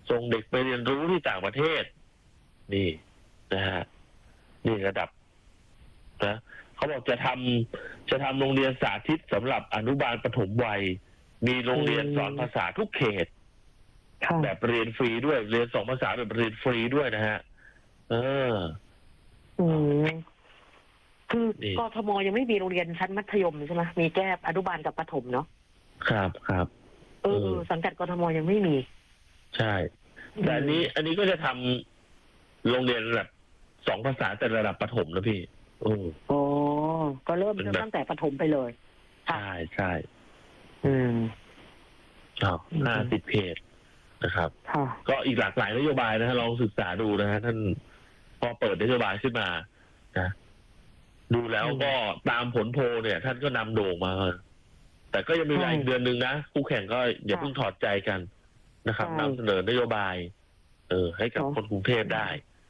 ส่งเด็กไปเรียนรู้ที่ต่างประเทศนี่นะฮะนี่ระดับนะเขาบอกจะทำโรงเรียนสาธิตสำหรับอนุบาลประถมวัยมีโรงเรียนสอนภาษาทุกเขตแบบเรียนฟรีด้วยเรียน2 ภาษาแบบเรียนฟรีด้วยนะฮะคือกทมยังไม่มีโรงเรียนชั้นมัธยมใช่ไหมมีแค่อนุบาลกับประถมเนาะครับสังกัดกทมยังไม่มีใช่แต่อันนี้ก็จะทำโรงเรียนแบบ2 ภาษาแต่ระดับประถมนะพี่ก็เริ่มตั้งแต่ประถมไปเลยใช่50 เพจนะครับก็อีกหลากหลายนโยบายนะฮะลองศึกษาดูนะฮะท่านพอเปิดนโยบายขึ้นมานะดูแล้วก็ตามผลโพลเนี่ยท่านก็นำโด่งมาแต่ก็ยังมีเวลาอีกเดือนหนึ่งนะคู่แข่งก็อย่าเพิ่งถอดใจกันนะครับนำเสนอนโยบายให้กับคนกรุงเทพได้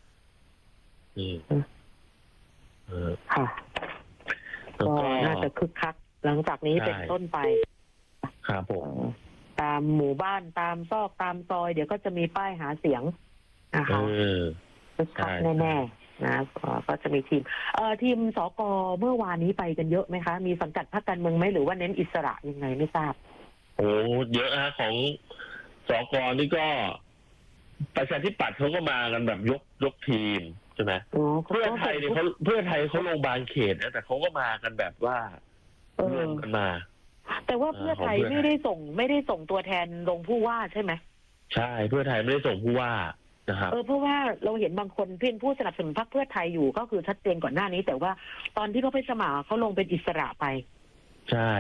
ก็น่าจะคึกคักหลังจากนี้เป็นต้นไปครับผมตามหมู่บ้านตามซอกตามซอยเดี๋ยวก็จะมีป้ายหาเสียงนะคะคึกคักแน่ๆนะก็จะมีทีมสก.เมื่อวานนี้ไปกันเยอะไหมคะมีสังกัดพรรคการเมืองไหมหรือว่าเน้นอิสระยังไงไม่ทราบเยอะฮะของสก.นี่ก็ประชาธิปัตย์เขาก็มากันแบบยกทีมใช่ไหมเพื่อไทยเขาลงบางเขตนะแต่เขาก็มากันแบบว่ารวมกันมาแต่ว่าเพื่อไทยไม่ได้ส่งตัวแทนลงผู้ว่าใช่ไหมใช่เพื่อไทยไม่ได้ส่งผู้ว่านะครับเพราะว่าเราเห็นบางคนเพื่อนผู้สนับสนุนพรรคเพื่อไทยอยู่ก็คือชัดเจนก่อนหน้านี้แต่ว่าตอนที่เขาไปสมัครเขาลงเป็นอิสระไปใช่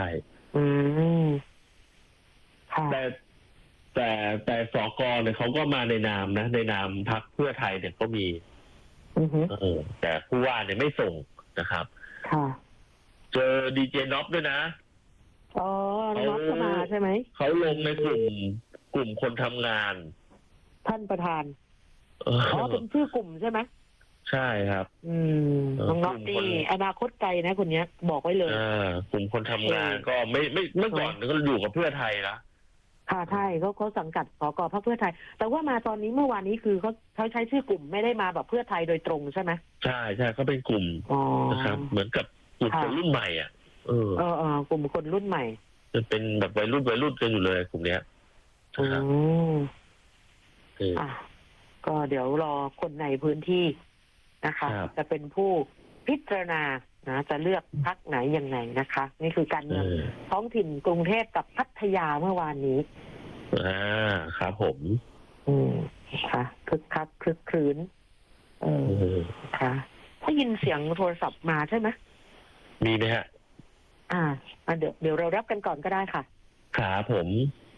แต่สก.เนี่ยเขาก็มาในนามนะในนามพรรคเพื่อไทยเนี่ยก็มีแต่ผู้ว่าเนี่ยไม่ส่งนะครับเจอดีเจน็อปด้วยนะน็อปเข้ามาใช่ไหมเขาลงในกลุ่มคนทำงานท่านประธานเป็นชื่อกลุ่มใช่ไหมใช่ครับน้องน็อปนี่อนาคตไกลนะคนนี้บอกไว้เลยกลุ่มคนทำงานก็ไม่เมื่อก่อนก็อยู่กับเพื่อไทยนะใช่เขาสังกัดสก.พรรคเพื่อไทยแต่ว่ามาตอนนี้เมื่อวานนี้คือเขาใช้ชื่อกลุ่มไม่ได้มาแบบเพื่อไทยโดยตรงใช่ไหมใช่เขาเป็นกลุ่มนะครับเหมือนกับกลุ่มคนรุ่นใหม่กลุ่มคนรุ่นใหม่จะเป็นแบบวัยรุ่นกันอยู่เลยกลุ่มเนี้ยก็เดี๋ยวรอคนในพื้นที่นะคะจะเป็นผู้พิจารณาจะเลือกพรรคไหนยังไงนะคะนี่คือการเมืองท้องถิ่นกรุงเทพกับพัทยาเมื่อวานนี้ครับผมค่ะคึกคักคึกครื้นค่ะถ้ายินเสียงโทรศัพท์มาใช่ไหมมีไหมฮะเดี๋ยวเรารับกันก่อนก็ได้ค่ะครับผม